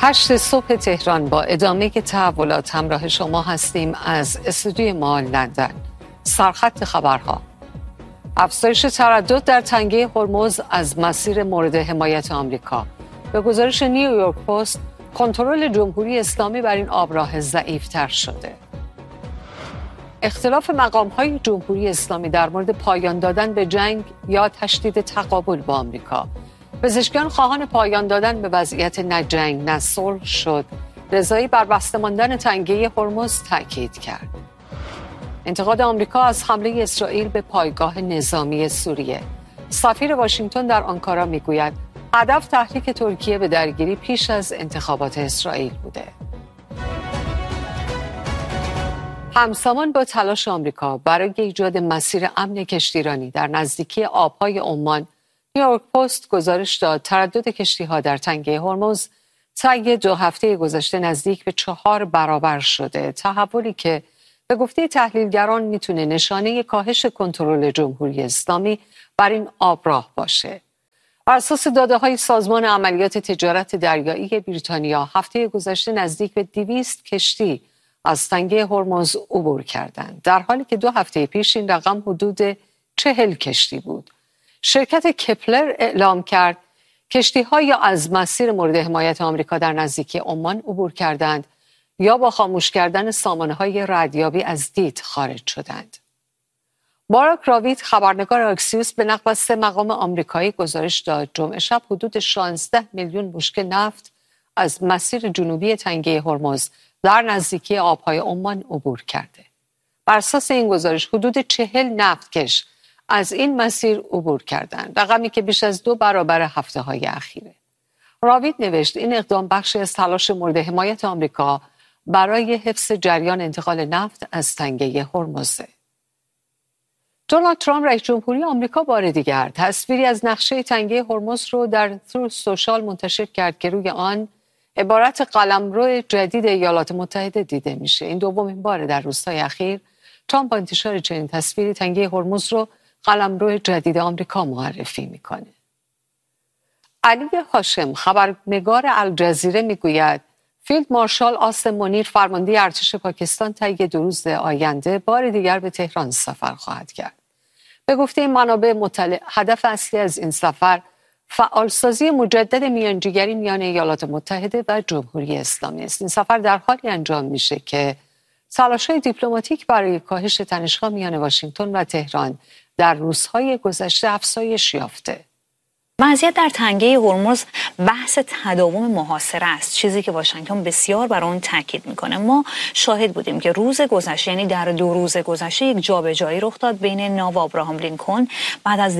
8 صبح تهران با ادامه تحولات همراه شما هستیم از استودیوی ما لندن. سرخط خبرها: افزایش تردد در تنگه هرمز از مسیر مورد حمایت آمریکا. به گزارش نیویورک پست، کنترل جمهوری اسلامی بر این آبراه ضعیف‌تر شده. اختلاف مقام‌های جمهوری اسلامی در مورد پایان دادن به جنگ یا تشدید تقابل با آمریکا. پزشکان خواهان پایان دادن به وضعیت نه جنگ نه صلح شد. رضایی بر بسته ماندن تنگه هرمز تاکید کرد. انتقاد آمریکا از حمله اسرائیل به پایگاه نظامی سوریه. سفیر واشنگتن در آنکارا میگوید هدف تحریک ترکیه به درگیری پیش از انتخابات اسرائیل بوده. همزمان با تلاش آمریکا برای ایجاد مسیر امن کشتیرانی در نزدیکی آبهای عمان، نیویورک پست گزارش داد تردد کشتی‌ها در تنگه هرمز طی 2 هفته گذشته نزدیک به 4 برابر شده. تحولی که به گفته تحلیلگران میتونه نشانه کاهش کنترل جمهوری اسلامی بر این آبراه باشه. بر اساس داده‌های سازمان عملیات تجارت دریایی بریتانیا، هفته گذشته نزدیک به 200 کشتی از تنگه هرمز عبور کردند، در حالی که 2 هفته پیش این رقم حدود 40 کشتی بود. شرکت کپلر اعلام کرد کشتی‌ها یا از مسیر مورد حمایت آمریکا در نزدیکی عمان عبور کردند یا با خاموش کردن سامانه‌های ردیابی از دید خارج شدند. مارک راوید، خبرنگار اکسیوس، به نقل از 3 مقام آمریکایی گزارش داد جمعه شب حدود 16 میلیون بشکه نفت از مسیر جنوبی تنگه هرمز در نزدیکی آبهای عمان عبور کرده. بر اساس این گزارش حدود 40 نفتکش از این مسیر عبور کردند، رقمی که بیش از 2 برابر هفته‌های اخیره. راوید نوشت این اقدام بخشی از تلاش مورد حمایت آمریکا برای حفظ جریان انتقال نفت از تنگه هرمز. دونالد ترامپ رئیس جمهوری آمریکا بار دیگر تصویری از نقشه تنگه هرمز رو در تروث سوشال منتشر کرد که روی آن عبارت قلمرو جدید ایالات متحده دیده میشه. این دومین بار در روزهای اخیر ترامپ با انتشار چنین تصویری تنگه هرمز رو قلمرو جدید آمریکا معرفی میکنه. علی هاشم، خبرنگار الجزیره، میگوید فیلد مارشال آسم منیر، فرمانده ارتش پاکستان، طی 2 روز آینده بار دیگر به تهران سفر خواهد کرد. به گفته منابع مطلع، هدف اصلی از این سفر فعالسازی مجدد میانجیگری میان ایالات متحده و جمهوری اسلامی است. این سفر در حالی انجام میشه که تلاش‌های دیپلماتیک برای کاهش تنش‌ها میان واشنگتن و تهران در روزهای گذشته افزایش یافته. وضعیت در تنگه هرمز بحث تداوم محاصره است، چیزی که واشنگتن بسیار بر آن تاکید میکنه. ما شاهد بودیم که روز گذشته، یعنی در 2 روز گذشته، یک جابجایی رخ داد بین ناو آبراهام لینکلن. بعد از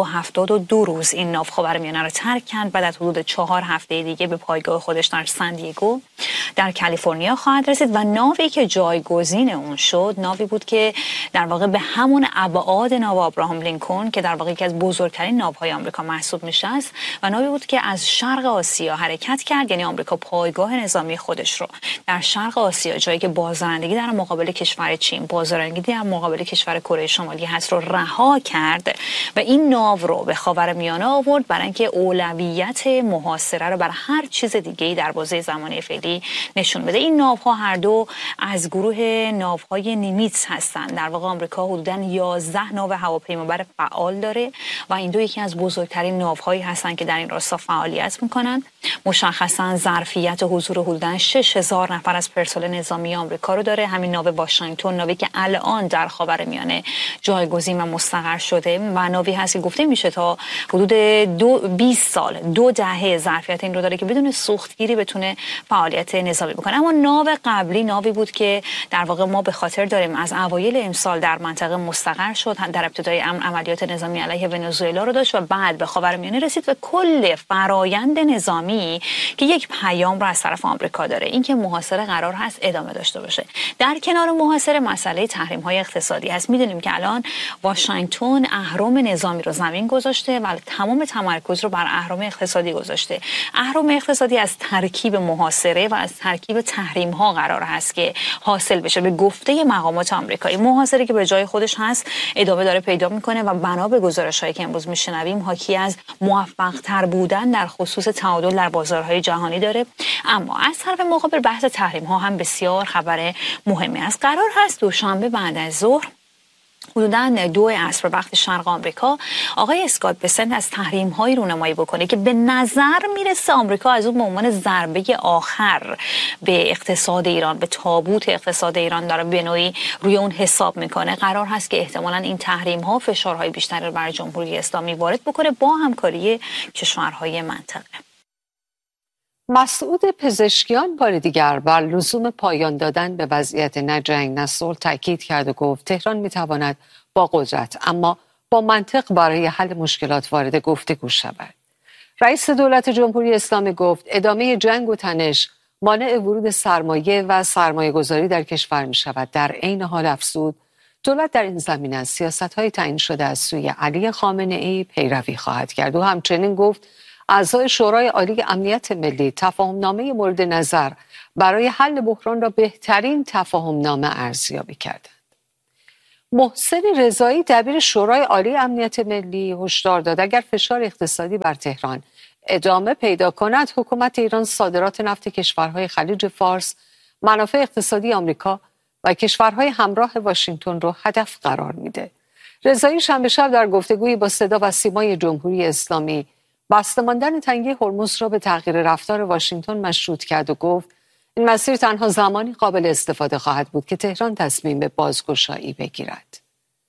272 روز این ناو خاورمیانه را ترک کرد. بعد از حدود 4 هفته دیگه به پایگاه خودش در سان دیگو در کالیفرنیا خواهد رسید و ناوی که جایگزین اون شد ناوی بود که در واقع به همون ابعاد ناو آبراهام لینکلن که در واقع یکی از بزرگترین ناوهای آمریکا محسوب میشه است و ناوی بود که از شرق آسیا حرکت کرد. یعنی آمریکا پایگاه نظامی خودش رو در شرق آسیا، جایی که بازدارندگی در مقابل کشور چین، بازدارندگی در مقابل کشور کره شمالی هست، رو رها کرد و این ناو رو به خاورمیانه آورد برای اینکه اولویت محاصره رو بر هر چیز دیگه‌ای در بازه زمانی فعلی نشون بده. این ناوها هر دو از گروه ناوهای نیمیتز هستند. در واقع آمریکا حدوداً 11 ناو هواپیمابر فعال داره و این دو یکی از بزرگترین ناوهایی هستند که در این راستا فعالیت میکنند. مشخصاً ظرفیت حضور حدوداً 6000 نفر از پرسنل نظامی آمریکا رو داره. همین ناو واشنگتن، ناوی که الان در خاورمیانه جایگزین و مستقر شده و ناوی هست که گفته میشه تا حدود 20 سال، 2 دهه ظرفیت این رو داره که بدون سوختگیری بتونه فعالیت نظامی بکنه. اما ناو قبلی ناوی بود که در واقع ما به خاطر داریم از اوایل امسال در منطقه مستقر شد، در ابتدای عملیات نظامی علیه ونزوئلا رو داشت و بعد به خاورمیانه رسید و کل فرایند نظامی که یک پیام را از طرف آمریکا داره، اینکه محاصره قرار هست ادامه داشته باشه. در کنار محاصره مسئله تحریم‌های اقتصادی هست. میدونیم که الان واشنگتن اهرم نظامی رو زمین گذاشته و تمام تمرکز رو بر اهرم اقتصادی گذاشته. اهرم اقتصادی از ترکیب محاصره و از ترکیب تحریم‌ها قرار هست که حاصل بشه. به گفته مقامات آمریکایی، محاصره که به جای خودش هست ادامه داره پیدا میکنه و بنا به گزارش‌هایی که امروز میشنویم حاکی از موفق‌تر بودن در خصوص تعادل در بازارهای جهانی داره. اما از طرف مقابل بحث تحریم ها هم بسیار خبر مهمی است. قرار هست دوشنبه بعد از ظهر حدوداً 2 عصر وقت شرق آمریکا آقای اسکات بسنت از تحریم‌هایی رونمایی بکنه که به نظر میرسه آمریکا از اون به عنوان ضربه آخر به اقتصاد ایران، به تابوت اقتصاد ایران داره به نوعی روی اون حساب میکنه. قرار هست که احتمالاً این تحریم‌ها فشارهای بیشتری رو بر جمهوری اسلامی وارد بکنه با همکاری کشورهای منطقه. مسعود پزشکیان بار دیگر بر لزوم پایان دادن به وضعیت نه جنگ نه صلح تاکید کرد و گفت تهران میتواند با قدرت اما با منطق برای حل مشکلات وارد گفتگو شود. رئیس دولت جمهوری اسلامی گفت ادامه جنگ و تنش مانع ورود سرمایه و سرمایه گذاری در کشور می شود. در عین حال افزود دولت در این زمینه از سیاست‌های تعیین شده از سوی علی خامنه‌ای پیروی خواهد کرد. او همچنین گفت اعضای شورای عالی امنیت ملی تفاهم‌نامه مورد نظر برای حل بحران را بهترین تفاهم‌نامه ارزیابی کردند. محسن رضایی دبیر شورای عالی امنیت ملی هشدار داد اگر فشار اقتصادی بر تهران ادامه پیدا کند حکومت ایران صادرات نفت کشورهای خلیج فارس، منافع اقتصادی آمریکا و کشورهای همراه واشنگتن را هدف قرار میده. رضایی شنبه شب در گفتگویی با صدا و سیمای جمهوری اسلامی بسته ماندن تنگه هرمز را به تغییر رفتار واشنگتن مشروط کرد و گفت این مسیر تنها زمانی قابل استفاده خواهد بود که تهران تصمیم به بازگشایی بگیرد.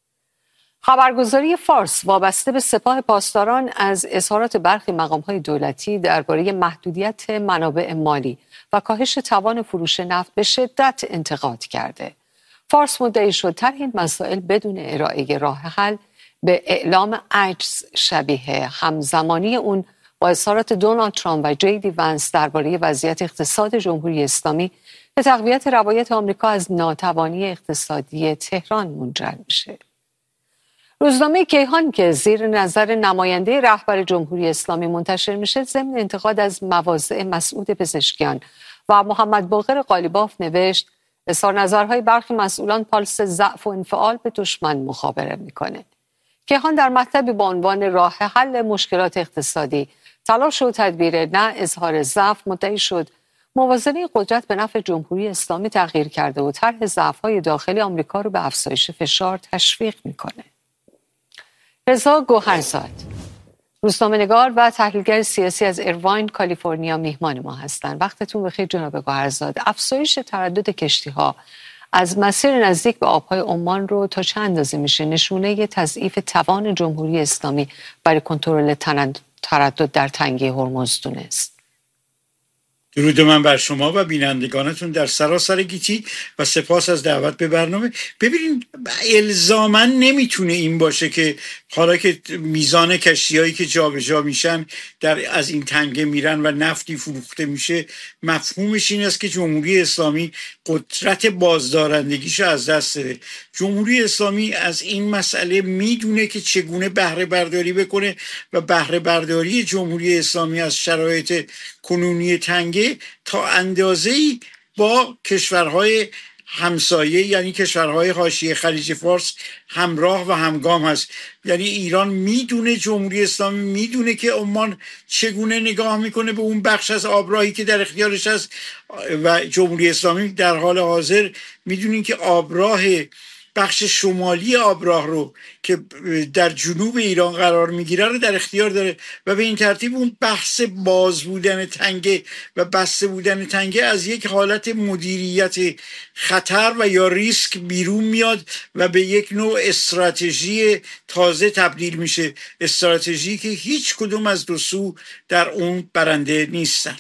خبرگزاری فارس وابسته به سپاه پاسداران از اظهارات برخی مقام‌های دولتی درباره محدودیت منابع مالی و کاهش توان فروش نفت به شدت انتقاد کرده. فارس مدعی شد طرح این مسائل بدون ارائه راه حل به اعلام عجز شبیه همزمانی اون با اظهارات دونالد ترامپ و جی دی ونس درباره وضعیت اقتصاد جمهوری اسلامی به تقویت روایت آمریکا از ناتوانی اقتصادی تهران منجر میشه. روزنامه کیهان که زیر نظر نماینده رهبر جمهوری اسلامی منتشر میشه ضمن انتقاد از مواضع مسعود پزشکیان و محمد باقر قالیباف نوشت اظهار نظرهای برخی مسئولان پالس ضعف و انفعال به دشمن مخابره میکنه. کیهان در مطلبی با عنوان راه حل مشکلات اقتصادی تلاش و تدبیر نه اظهار ضعف مدعی شد موازنه قدرت به نفع جمهوری اسلامی تغییر کرده و طرح ضعف‌های داخلی آمریکا رو به افزایش فشار تشویق میکنه. رضا گوهرزاد روزنامه‌نگار و تحلیلگر سیاسی از ایرواین کالیفرنیا میهمان ما هستند. وقتتون بخیر جناب گوهرزاد. افزایش تردد کشتی‌ها از مسیر نزدیک به آبهای عمان رو تا چه اندازه میشه نشونه تضعیف توان جمهوری اسلامی برای کنترل تردد در تنگه هرمز دونست؟ درود من بر شما و بینندگانتون در سراسر گیتی و سپاس از دعوت به برنامه. ببینید الزاماً نمیتونه این باشه که حالا که میزان کشتی‌هایی که جابجا میشن از این تنگه میرن و نفتی فروخته میشه مفهومش این است که جمهوری اسلامی قدرت بازدارندگیشو از دست داده. جمهوری اسلامی از این مسئله میدونه که چگونه بهره برداری بکنه و بهره برداری جمهوری اسلامی از شرایط کنونی تنگه تا اندازه‌ای با کشورهای همسایه یعنی کشورهای حاشیه خلیج فارس همراه و همگام هست. یعنی ایران میدونه، جمهوری اسلامی میدونه که عمان چگونه نگاه میکنه به اون بخش از آبراهی که در اختیارش هست و جمهوری اسلامی در حال حاضر میدونین که آبراه بخش شمالی آبراه رو که در جنوب ایران قرار میگیره رو در اختیار داره و به این ترتیب اون بحث باز بودن تنگه و بسته بودن تنگه از یک حالت مدیریت خطر و یا ریسک بیرون میاد و به یک نوع استراتژی تازه تبدیل میشه، استراتژی که هیچ کدوم از دو سو در اون برنده نیستن.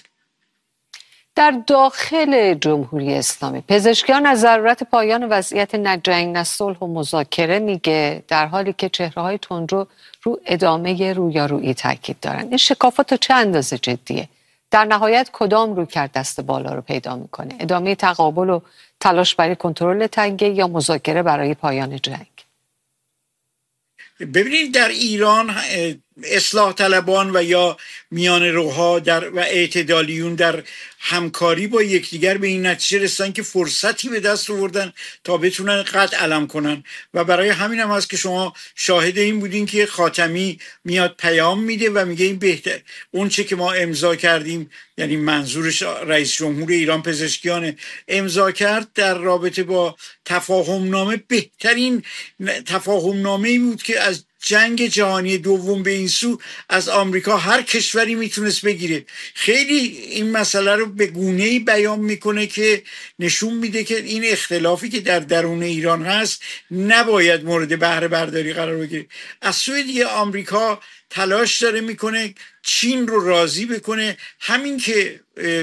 در داخل جمهوری اسلامی پزشکیان از ضرورت پایان وضعیت نه جنگ نه صلح و مذاکره میگه، در حالی که چهره‌های تندرو رو ادامه رویارویی تاکید دارن. این شکافات تا چه اندازه جدیه؟ در نهایت کدام رویکرد دست بالا رو پیدا میکنه؟ ادامه تقابل و تلاش برای کنترل تنگه یا مذاکره برای پایان جنگ؟ ببینید در ایران اصلاح طلبان و یا میان روها و اعتدالیون در همکاری با یکدیگر به این نتیجه رسیدن که فرصتی به دست آوردن تا بتونن قد علم کنن و برای همین هم هست که شما شاهد این بودین که خاتمی میاد پیام میده و میگه این بهتر اون چه که ما امضا کردیم، یعنی منظورش رئیس جمهور ایران پزشکیان امضا کرد در رابطه با تفاهم نامه، بهترین تفاهم نامه‌ای بود که از جنگ جهانی دوم به این سو از آمریکا هر کشوری میتونست بگیره. خیلی این مسئله رو به گونه‌ای بیان میکنه که نشون میده که این اختلافی که در درون ایران هست نباید مورد بهره برداری قرار بگیره. از سوی دیگه آمریکا تلاش داره میکنه چین رو راضی بکنه، همین که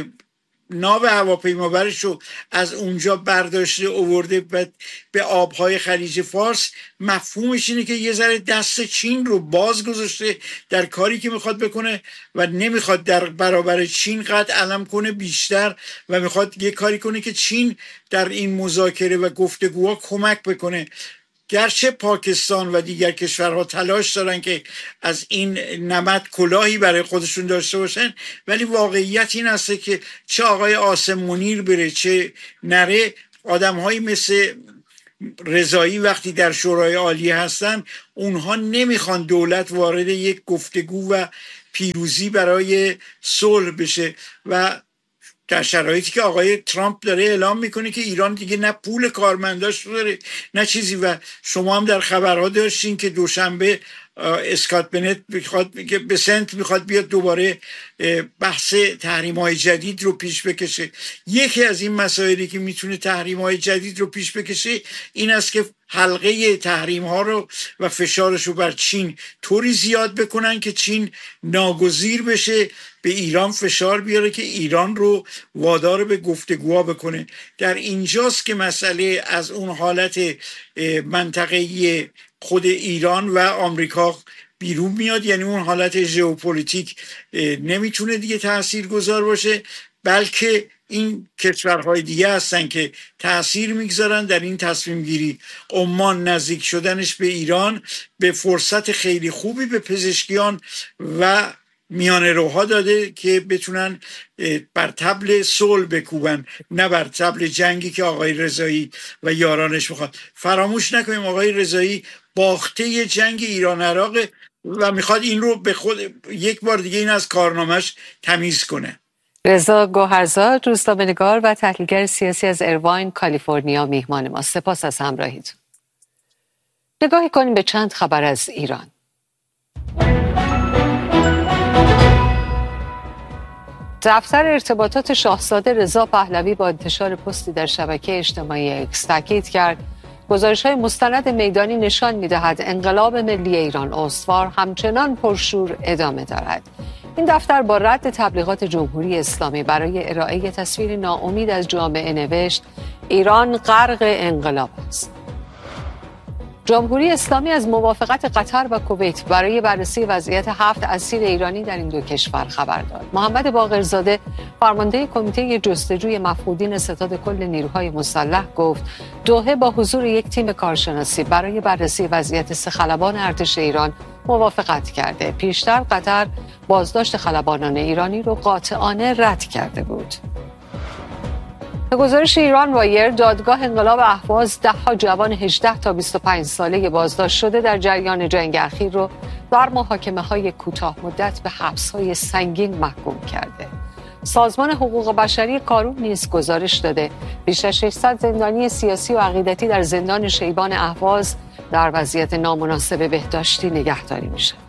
ناو هواپیمابرش رو از اونجا برداشته آورده به آبهای خلیج فارس، مفهومش اینه که یه ذره دست چین رو باز گذاشته در کاری که میخواد بکنه و نمیخواد در برابر چین قد علم کنه بیشتر و میخواد یه کاری کنه که چین در این مذاکره و گفتگوها کمک بکنه. گرچه پاکستان و دیگر کشورها تلاش دارن که از این نمد کلاهی برای خودشون داشته باشن، ولی واقعیت این هسته که چه آقای عاصم منیر بره چه نره، آدمهایی مثل رضایی وقتی در شورای عالی هستن اونها نمیخوان دولت وارد یک گفتگو و پیروزی برای صلح بشه و در شرایطی که آقای ترامپ داره اعلام میکنه که ایران دیگه نه پول کارمنداش داره نه چیزی، و شما هم در خبرها داشتین که دوشنبه اسکات بنت بسنت میخواد بیاد دوباره بحث تحریم‌های جدید رو پیش بکشه. یکی از این مسائلی که میتونه تحریم‌های جدید رو پیش بکشه این است که حلقه تحریم‌ها رو و فشارش رو بر چین طوری زیاد بکنن که چین ناگزیر بشه به ایران فشار بیاره که ایران رو وادار به گفتگوها بکنه. در اینجاست که مسئله از اون حالت منطقه‌ای خود ایران و آمریکا بیرون میاد، یعنی اون حالت ژئوپلیتیک نمیتونه دیگه تاثیرگذار باشه، بلکه این کشورهای دیگه هستن که تأثیر میگذارن در این تصمیم گیری. عمان نزدیک شدنش به ایران به فرصت خیلی خوبی به پزشکیان و میان روها داده که بتونن بر طبل صلح بکوبن، نه بر طبل جنگی که آقای رضایی و یارانش میخواد. فراموش نکنیم آقای رضایی باخته جنگ ایران عراق و میخواد این رو به خود یک بار دیگه این از کارنامهش تمیز کنه. رضا گوهرزاد، روزنامه‌نگار و تحلیلگر سیاسی از ایرواین کالیفرنیا میهمان ما. سپاس از همراهیتون. نگاهی کنیم به چند خبر از ایران. دفتر ارتباطات شاهزاده رضا پهلوی با انتشار پستی در شبکه اجتماعی اکس تاکید کرد گزارش‌های مستند میدانی نشان می‌دهد انقلاب ملی ایران استوار همچنان پرشور ادامه دارد. این دفتر با رد تبلیغات جمهوری اسلامی برای ارائه تصویر ناامید از جامعه نوشت ایران غرق انقلاب است. جمهوری اسلامی از موافقت قطر و کویت برای بررسی وضعیت 7 اسیر ایرانی در این دو کشور خبر داد. محمد باقرزاده، فرمانده کمیته جستجوی مفقودین ستاد کل نیروهای مسلح، گفت دوحه با حضور یک تیم کارشناسی برای بررسی وضعیت 3 خلبان ارتش ایران موافقت کرده. پیشتر قطر بازداشت خلبانان ایرانی را قاطعانه رد کرده بود. به گزارش ایران وایر، دادگاه انقلاب اهواز 10 جوان 18 تا 25 ساله بازداشت شده در جریان جنگ اخیر رو در محاکمه‌های کوتاه مدت به حبس‌های سنگین محکوم کرده. سازمان حقوق بشری کارون نیز گزارش داده بیش از 600 زندانی سیاسی و عقیدتی در زندان شیبان اهواز در وضعیت نامناسب بهداشتی نگهداری می‌شوند.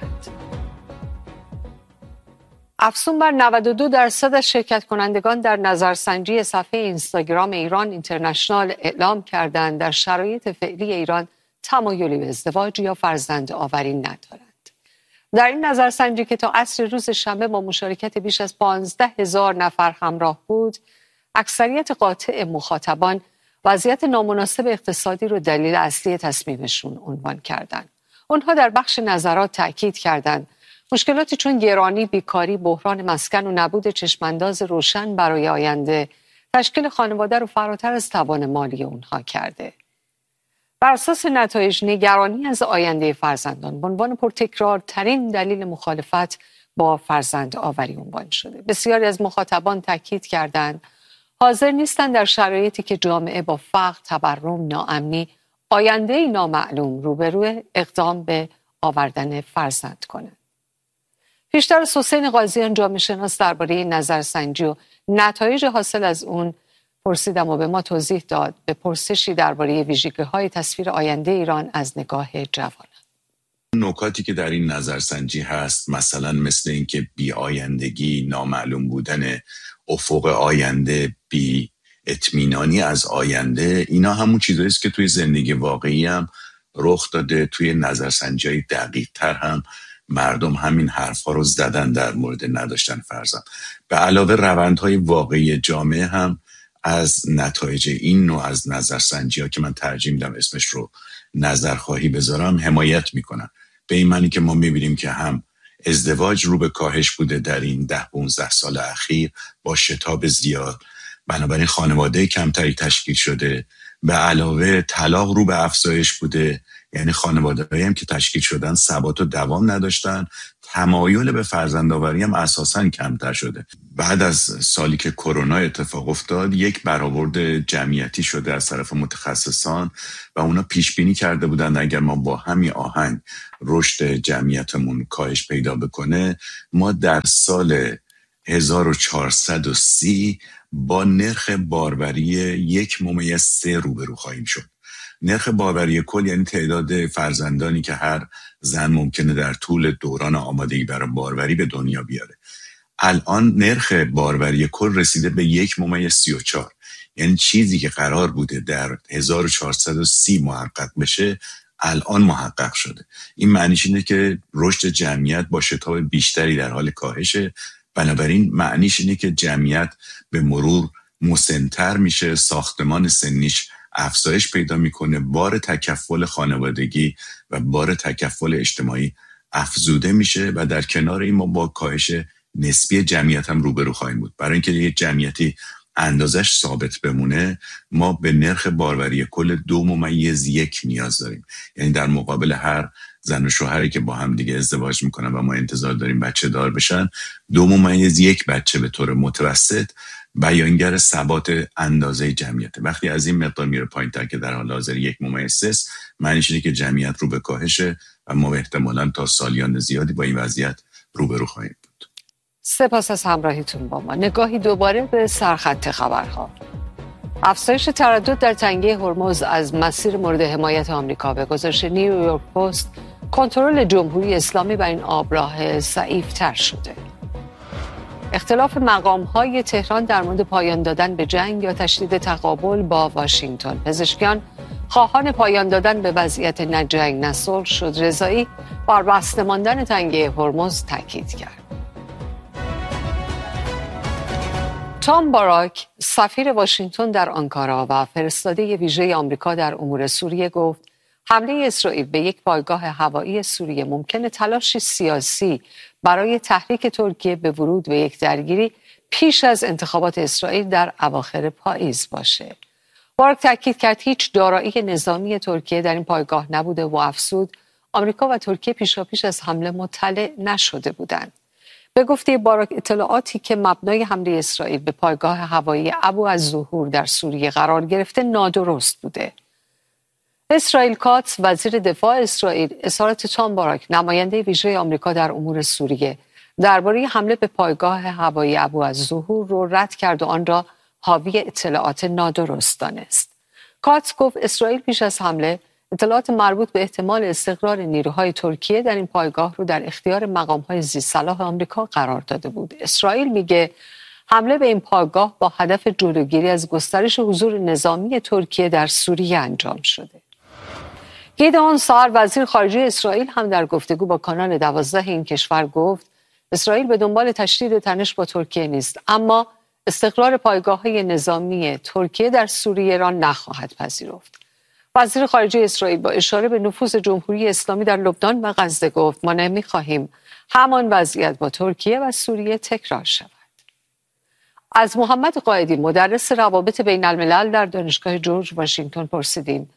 افزون بر 92% از شرکت کنندگان در نظرسنجی صفحه اینستاگرام ایران اینترنشنال اعلام کردند در شرایط فعلی ایران تمایلی به ازدواج یا فرزند آوری ندارند. در این نظرسنجی که تا عصر روز شنبه با مشارکت بیش از 15,000 نفر همراه بود، اکثریت قاطع مخاطبان وضعیت نامناسب اقتصادی رو دلیل اصلی تصمیمشون عنوان کردند. آنها در بخش نظرات تأکید کردند مشکلاتی چون گرانی، بیکاری، بحران مسکن و نبود چشمانداز روشن برای آینده تشکیل خانواده رو فراتر از توان مالی اونها کرده. بر اساس نتایج نگرانی از آینده فرزندان به عنوان پرتکرارترین دلیل مخالفت با فرزند آوری عنوان شده. بسیاری از مخاطبان تاکید کردند حاضر نیستند در شرایطی که جامعه با فقر، تورم، ناامنی، آینده نامعلوم روبروی اقدام به آوردن فرزند کنند. پیشتر از حسین قاضیان جامعه شناس درباره نظرسنجی و نتایج حاصل از اون پرسیدم و به ما توضیح داد به پرسشی درباره ویژگی‌های تصویر آینده ایران از نگاه جوانان. نکاتی که در این نظرسنجی هست مثلا مثل اینکه بی آیندگی، نامعلوم بودن افق آینده، بی اطمینانی از آینده، اینا همون چیزایی است که توی زندگی واقعی هم رخ داده. توی نظرسنجی دقیق تر هم مردم همین حرفا رو زدن در مورد نداشتن فرزند. به علاوه روندهای واقعی جامعه هم از نتایج این نوع از نظرسنجی ها که من ترجیح میدم اسمش رو نظرخواهی بذارم حمایت میکنن. به این معنی که ما میبینیم که هم ازدواج رو به کاهش بوده در این 10-15 سال اخیر با شتاب زیاد، بنابراین خانواده کمتری تشکیل شده. به علاوه طلاق رو به افزایش بوده، یعنی خانواده‌هایی هم که تشکیل شدن ثبات و دوام نداشتن. تمایل به فرزندآوری هم اساساً کمتر شده. بعد از سالی که کرونا اتفاق افتاد یک برآورد جمعیتی شده از طرف متخصصان و اونا پیش بینی کرده بودن اگر ما با همین آهنگ رشد جمعیتمون کاهش پیدا بکنه، ما در سال 1430 با نرخ باروری 1.3 روبرو خواهیم شد. نرخ باروری کل یعنی تعداد فرزندانی که هر زن ممکنه در طول دوران آمادگی برای باروری به دنیا بیاره. الان نرخ باروری کل رسیده به 1.34، یعنی چیزی که قرار بوده در 1430 محقق بشه الان محقق شده. این معنیش اینه که رشد جمعیت با شتاب بیشتری در حال کاهشه. بنابراین معنیش اینه که جمعیت به مرور مسن‌تر میشه، ساختمان سنیش افزایش پیدا میکنه، بار تکفل خانوادگی و بار تکفل اجتماعی افزوده میشه و در کنار این ما با کاهش نسبی جمعیت هم روبرو خواهیم بود. برای اینکه یک جمعیتی اندازش ثابت بمونه ما به نرخ باروری کل 2.1 نیاز داریم. یعنی در مقابل هر زن و شوهری که با هم دیگه ازدواج میکنن و ما انتظار داریم بچه دار بشن، 2.1 بچه به طور متوسط بیانگر ثبات اندازه جمعیت. وقتی از این مقدار میره پایین‌تر که در حال حاضر 1.3 معنیش اینه که جمعیت رو به کاهشه و ما احتمالاً تا سالیان زیادی با این وضعیت روبرو خواهیم بود. سپاس از همراهیتون با ما. نگاهی دوباره به سرخط خبرها. افزایش تردد در تنگه هرمز از مسیر مورد حمایت آمریکا. به گزارش نیویورک پست کنترل جمهوری اسلامی بر این آبراه ضعیف‌تر شده. اختلاف مقام‌های تهران در مورد پایان دادن به جنگ یا تشدید تقابل با واشنگتن. پزشکیان خواهان پایان دادن به وضعیت نه جنگ نه صلح شد. رضایی بر بسته ماندن تنگه هرمز تاکید کرد. تام باراک سفیر واشنگتن در آنکارا و فرستاده ویژه آمریکا در امور سوریه گفت حمله اسرائیل به یک پایگاه هوایی سوریه ممکنه تلاشی سیاسی برای تحریک ترکیه به ورود به یک درگیری پیش از انتخابات اسرائیل در اواخر پاییز باشه. باراک تاکید کرد هیچ دارایی نظامی ترکیه در این پایگاه نبوده و افزود آمریکا و ترکیه پیشاپیش از حمله مطلع نشده بودند. به گفته باراک اطلاعاتی که مبنای حمله اسرائیل به پایگاه هوایی ابو الظهور در سوریه قرار گرفته نادرست بوده. اسرائیل کاتس وزیر دفاع اسرائیل اظهارات تام باراک نماینده ویژه آمریکا در امور سوریه درباره حمله به پایگاه هوایی ابو الظهور رو رد کرد و آن را حاوی اطلاعات نادرست دانست. کاتس گفت اسرائیل پیش از حمله اطلاعات مربوط به احتمال استقرار نیروهای ترکیه در این پایگاه رو در اختیار مقام‌های ذی‌صلاح آمریکا قرار داده بود. اسرائیل میگه حمله به این پایگاه با هدف جلوگیری از گسترش حضور نظامی ترکیه در سوریه انجام شده. گیدئون ساعر وزیر خارجه اسرائیل هم در گفتگو با کانال 12 این کشور گفت اسرائیل به دنبال تشدید تنش با ترکیه نیست، اما استقرار پایگاه‌های نظامی ترکیه در سوریه را نخواهد پذیرفت. وزیر خارجه اسرائیل با اشاره به نفوذ جمهوری اسلامی در لبنان و غزه گفت ما نمی‌خواهیم همان وضعیت با ترکیه و سوریه تکرار شود. از محمد قائدی مدرس روابط بین الملل در دانشگاه جورج واشنگتن پرسیدیم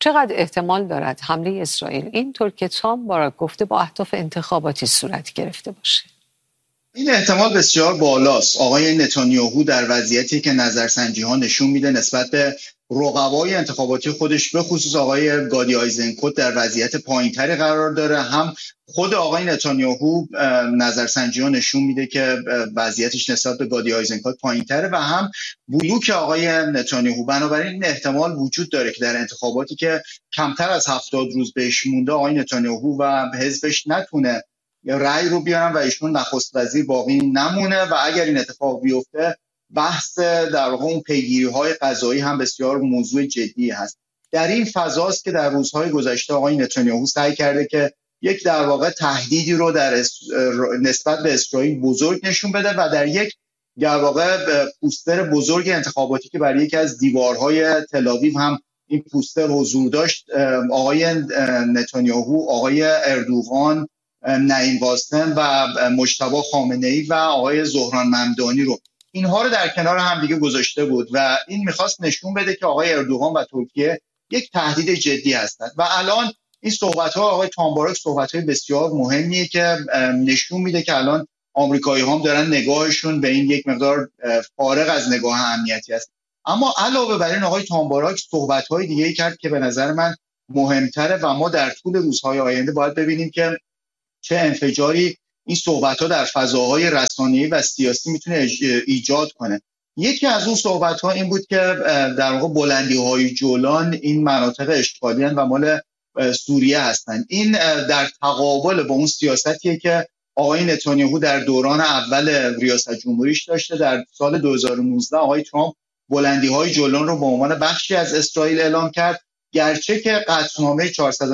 چقدر احتمال دارد حمله اسرائیل اینطور که تام باراک گفته با اهداف انتخاباتی صورت گرفته باشه؟ این احتمال بسیار بالاست. آقای نتانیاهو در وضعیتی که نظرسنجی‌ها نشون میده نسبت به رقبای انتخاباتی خودش به خصوص آقای گادی آیزنکوت در وضعیت پایین‌تری قرار داره، هم خود آقای نتانیاهو نظرسنجی‌ها نشون میده که وضعیتش نسبت به گادی آیزنکوت پایین‌تره و هم بلوک آقای نتانیاهو. بنابراین این احتمال وجود داره که در انتخاباتی که کمتر از 70 روز بهش مونده آقای نتانیاهو و حزبش نتونه یا رأی رو بیارن و ایشون نخست وزیر باقی نمونه و اگر این اتفاق بیفته بحث در واقع اون پیگیری‌های قضایی هم بسیار موضوع جدی هست. در این فضاست که در روزهای گذشته آقای نتانیاهو سعی کرده که یک در واقع تهدیدی رو در نسبت به اسرائیل بزرگ نشون بده و در یک در واقع پوستر بزرگ انتخاباتی که برای یکی از دیوارهای تل‌آویو هم این پوستر حضور داشت، آقای نتانیاهو، آقای اردوغان، نعیم قاسم و مجتبی خامنه‌ای و آقای زهران ممدانی رو اینها رو در کنار هم دیگه گذاشته بود و این میخواست نشون بده که آقای اردوغان و ترکیه یک تهدید جدی هستند و الان این صحبت‌ها آقای تام باراک صحبت‌های بسیار مهمیه که نشون میده که الان آمریکایی‌ها هم دارن نگاهشون به این یک مقدار فارغ از نگاه امنیتی است. اما علاوه بر این آقای تام باراک صحبت‌های دیگه‌ای کرد که به نظر من مهمتره و ما در طول روزهای آینده باید ببینیم که چه انفجاری این صحبت‌ها در فضاهای رسانه‌ای و سیاسی میتونه ایجاد کنه. یکی از اون صحبت‌ها این بود که در واقع بلندی‌های جولان این مناطق اشغالی و مال سوریه هستن. این در تقابل با اون سیاستیه که آقای نتانیاهو در دوران اول ریاست جمهوریش داشته. در سال 2019 آقای ترامپ بلندی‌های جولان رو به عنوان بخشی از اسرائیل اعلام کرد، گرچه که قطعنامه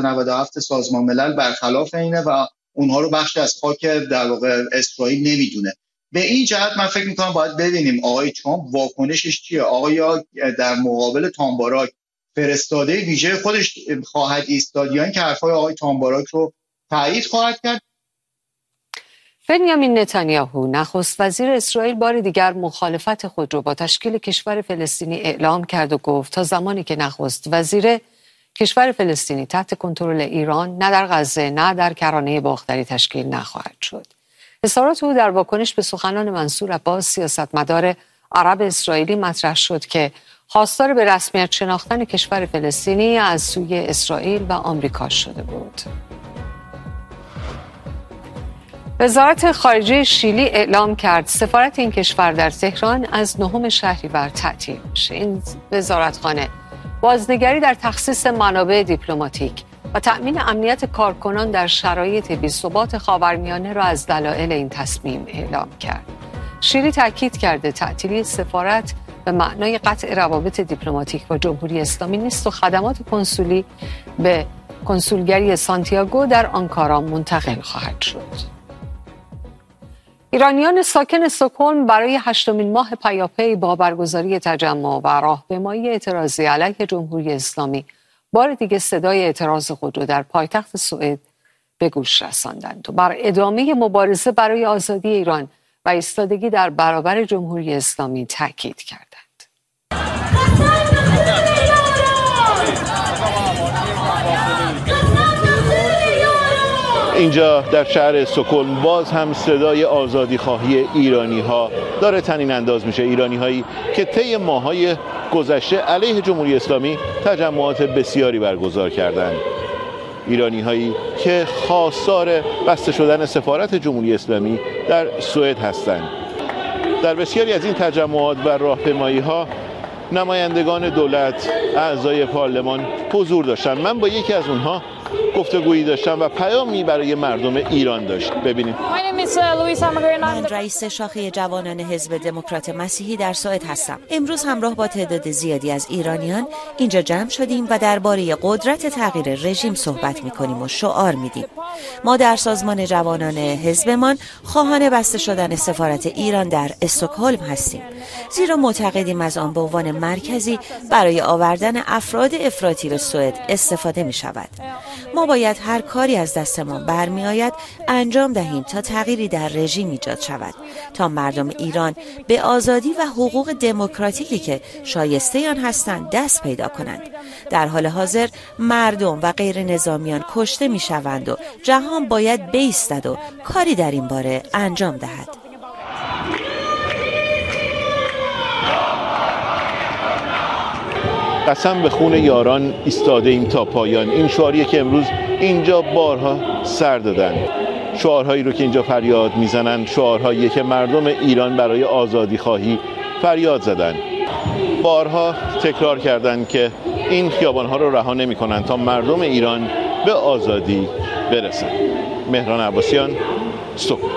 497 سازمان ملل برخلاف اینه و اونها رو بخشی از خاک در واقع اسرائیل نمیدونه. به این جهت من فکر میکنم باید ببینیم آقای ترامپ واکنشش چیه. آقا در مقابل تام باراک فرستاده ویژه خودش خواهد ایستاد یا اینکه حرفای آقای تام باراک رو تایید خواهد کرد؟ بنیامین نتانیاهو نخست وزیر اسرائیل بار دیگر مخالفت خود را با تشکیل کشور فلسطینی اعلام کرد و گفت تا زمانی که نخست وزیر کشور فلسطینی تحت کنترل ایران نه در غزه نه در کرانه باختری تشکیل نخواهد شد. اظهارات او در واکنش به سخنان منصور عباس سیاستمدار عرب اسرائیلی مطرح شد که خواستار به رسمیت شناختن کشور فلسطینی از سوی اسرائیل و آمریکا شده بود. وزارت خارجه شیلی اعلام کرد سفارت این کشور در تهران از 9 شهریور تعطیل میشه. این وزارتخانه بازنگری در تخصیص منابع دیپلماتیک و تأمین امنیت کارکنان در شرایط بی‌ثبات خاورمیانه را از دلایل این تصمیم اعلام کرد. شیلی تاکید کرده تعطیلی سفارت به معنای قطع روابط دیپلماتیک با جمهوری اسلامی نیست و خدمات کنسولی به کنسولگری سانتیاگو در آنکارا منتقل خواهد شد. ایرانیان ساکن استکهلم برای 8مین ماه پیاپی با برگزاری تجمع و راهپیمایی اعتراضی علیه جمهوری اسلامی بار دیگه صدای اعتراض خود را در پایتخت سوئد به گوش رساندند و بر ادامه مبارزه برای آزادی ایران و ایستادگی در برابر جمهوری اسلامی تاکید کردند. اینجا در شهر استکهلم باز هم صدای آزادی خواهی ایرانی ها داره طنین انداز میشه. ایرانی هایی که طی ماه‌های گذشته علیه جمهوری اسلامی تجمعات بسیاری برگزار کردند. ایرانی هایی که خواستار بسته شدن سفارت جمهوری اسلامی در سوئد هستند. در بسیاری از این تجمعات و راهپیمایی ها نمایندگان دولت، اعضای پارلمان حضور داشتند. من با یکی از اونها گفتگویی داشتم و پیامی برای مردم ایران داشت. ببینید. من رئیس شاخه جوانان حزب دموکرات مسیحی در سوئد هستم. امروز همراه با تعداد زیادی از ایرانیان اینجا جمع شدیم و درباره قدرت تغییر رژیم صحبت می‌کنیم و شعار میدیم. ما در سازمان جوانان حزبمان خواهان بسته شدن سفارت ایران در استکهلم هستیم، زیرا معتقدیم از آن به عنوان مرکزی برای آوردن افراد افراطی به سوئد استفاده می‌شود. ما باید هر کاری از دستمان برمی آید انجام دهیم تا تغییری در رژیم ایجاد شود، تا مردم ایران به آزادی و حقوق دموکراتیکی که شایسته آن هستند دست پیدا کنند. در حال حاضر مردم و غیر نظامیان کشته می شوند و جهان باید بایستد و کاری در این باره انجام دهد. قسم به خون یاران ایستاده ایم تا پایان. این شعاریه که امروز اینجا بارها سر دادن. شعارهایی رو که اینجا فریاد میزنن، شعارهایی که مردم ایران برای آزادی خواهی فریاد زدن. بارها تکرار کردن که این خیابانها رو رها نمی‌کنن تا مردم ایران به آزادی برسن. مهران عباسیان، استکهلم.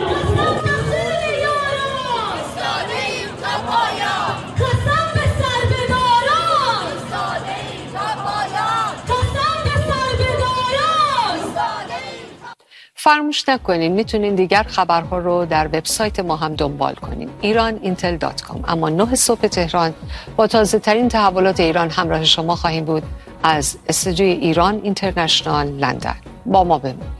فراموش نکنین میتونین دیگر خبرها رو در وبسایت ما هم دنبال کنین، iran-intel.com. اما 9 صبح تهران با تازه ترین تحولات ایران همراه شما خواهیم بود از استودیوی ایران اینترنشنال لندن. با ما بمونید.